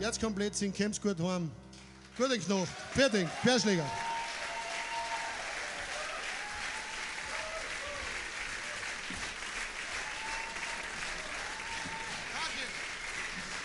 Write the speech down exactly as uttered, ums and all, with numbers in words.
Jetzt komplett sind, kommt's gut heim. Gute Nacht. Fertig. Perschläger.